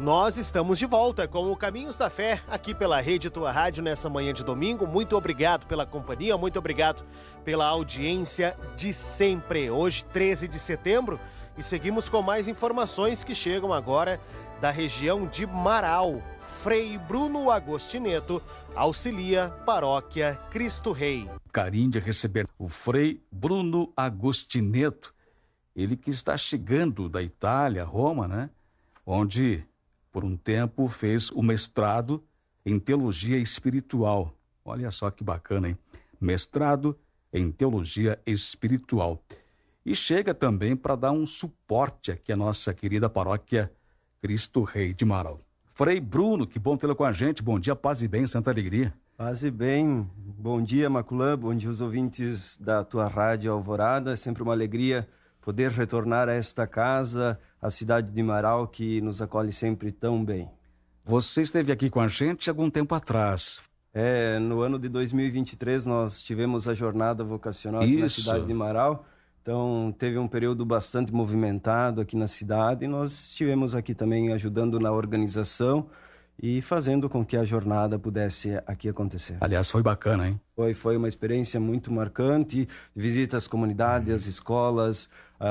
Nós estamos de volta com o Caminhos da Fé, aqui pela Rede Tua Rádio, nessa manhã de domingo. Muito obrigado pela companhia, muito obrigado pela audiência de sempre. Hoje, 13 de setembro, e seguimos com mais informações que chegam agora da região de Marau. Frei Bruno Agostineto auxilia Paróquia Cristo Rei. Carinho de receber o Frei Bruno Agostineto, ele que está chegando da Itália, Roma, né? Onde, por um tempo, fez o mestrado em Teologia Espiritual. Olha só que bacana, hein? Mestrado em Teologia Espiritual. E chega também para dar um suporte aqui à nossa querida Paróquia Cristo Rei de Marau. Frei Bruno, que bom tê-lo com a gente. Bom dia, paz e bem, santa alegria. Paz e bem. Bom dia, Maculã. Bom dia, os ouvintes da tua Rádio Alvorada. É sempre uma alegria poder retornar a esta casa, a cidade de Marau, que nos acolhe sempre tão bem. Você esteve aqui com a gente algum tempo atrás. No ano de 2023 nós tivemos a jornada vocacional aqui na cidade de Marau. Então teve um período bastante movimentado aqui na cidade e nós estivemos aqui também ajudando na organização e fazendo com que a jornada pudesse aqui acontecer. Aliás, foi bacana, hein? Foi uma experiência muito marcante, visita às comunidades, às escolas,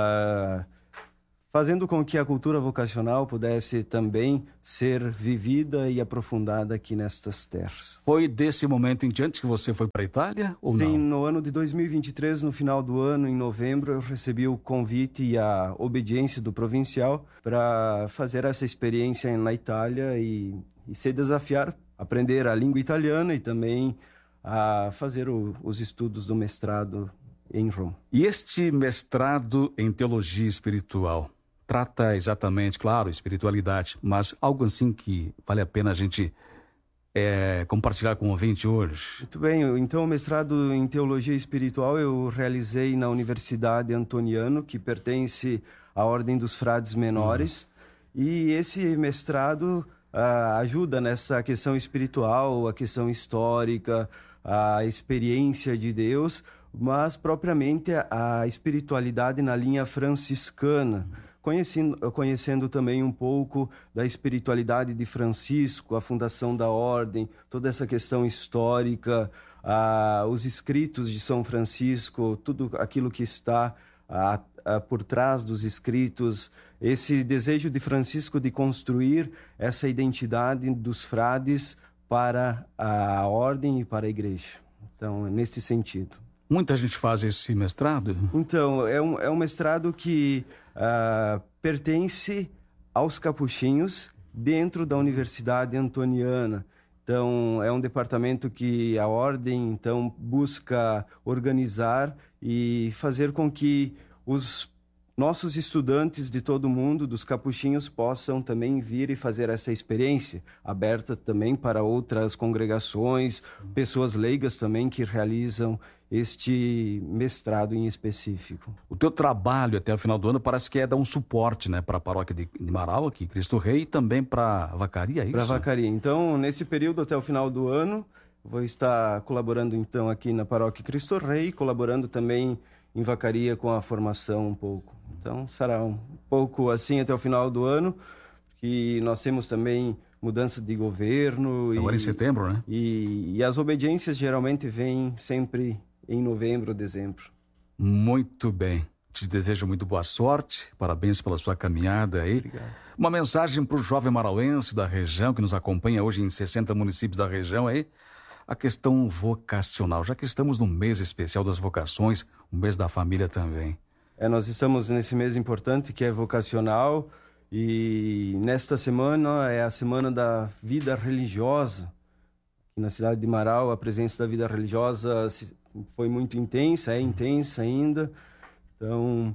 fazendo com que a cultura vocacional pudesse também ser vivida e aprofundada aqui nestas terras. Foi desse momento em diante que você foi para a Itália ou não? Sim, no ano de 2023, no final do ano, em novembro, eu recebi o convite e a obediência do provincial para fazer essa experiência na Itália e se desafiar, aprender a língua italiana e também a fazer os estudos do mestrado em Roma. E este mestrado em Teologia Espiritual trata exatamente, claro, espiritualidade, mas algo assim que vale a pena a gente compartilhar com o ouvinte hoje? Muito bem, então o mestrado em Teologia Espiritual eu realizei na Universidade Antoniano, que pertence à Ordem dos Frades Menores, e esse mestrado ajuda nessa questão espiritual, a questão histórica, a experiência de Deus, mas propriamente a espiritualidade na linha franciscana, conhecendo também um pouco da espiritualidade de Francisco, a fundação da ordem, toda essa questão histórica, os escritos de São Francisco, tudo aquilo que está por trás dos escritos, esse desejo de Francisco de construir essa identidade dos frades para a ordem e para a igreja. Então, é neste sentido. Muita gente faz esse mestrado? Então, é um mestrado que pertence aos capuchinhos dentro da Universidade Antoniana. Então, é um departamento que a ordem então busca organizar e fazer com que os nossos estudantes de todo o mundo, dos capuchinhos, possam também vir e fazer essa experiência, aberta também para outras congregações, pessoas leigas também que realizam este mestrado em específico. O teu trabalho até o final do ano parece que é dar um suporte, né, para a paróquia de Marau, aqui, Cristo Rei, e também para a Vacaria, é isso? Para a Vacaria. Então, nesse período até o final do ano, vou estar colaborando então aqui na paróquia Cristo Rei, colaborando também em Vacaria com a formação um pouco. Então, será um pouco assim até o final do ano, que nós temos também mudança de governo. Agora em setembro, né? E as obediências geralmente vêm sempre em novembro, dezembro. Muito bem. Te desejo muito boa sorte. Parabéns pela sua caminhada aí. Obrigado. Uma mensagem para o jovem marauense da região, que nos acompanha hoje em 60 municípios da região aí. A questão vocacional, já que estamos no mês especial das vocações, o mês da família também. Nós estamos nesse mês importante que é vocacional e nesta semana é a semana da vida religiosa. Na cidade de Marau, a presença da vida religiosa foi muito intensa, é intensa ainda. Então,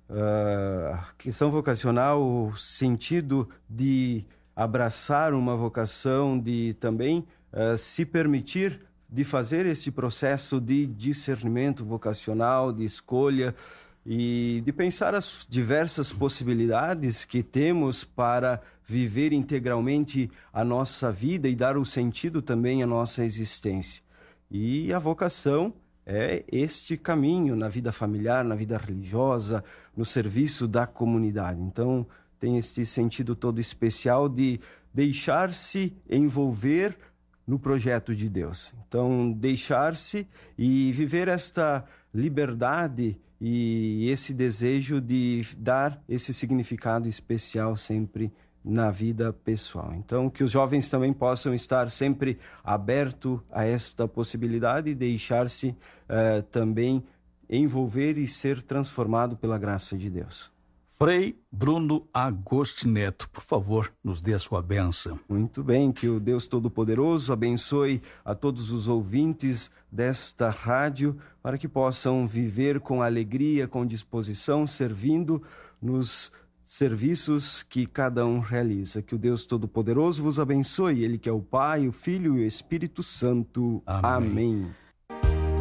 a questão vocacional, o sentido de abraçar uma vocação, de também se permitir de fazer esse processo de discernimento vocacional, de escolha e de pensar as diversas possibilidades que temos para viver integralmente a nossa vida e dar o sentido também à nossa existência. E a vocação é este caminho na vida familiar, na vida religiosa, no serviço da comunidade. Então, tem este sentido todo especial de deixar-se envolver no projeto de Deus. Então, deixar-se e viver esta liberdade e esse desejo de dar esse significado especial sempre na vida pessoal. Então, que os jovens também possam estar sempre abertos a esta possibilidade e deixar-se também envolver e ser transformado pela graça de Deus. Frei Bruno Agostinetto, por favor, nos dê a sua bênção. Muito bem, que o Deus Todo-Poderoso abençoe a todos os ouvintes desta rádio para que possam viver com alegria, com disposição, servindo nos serviços que cada um realiza. Que o Deus Todo-Poderoso vos abençoe, Ele que é o Pai, o Filho e o Espírito Santo. Amém. Amém.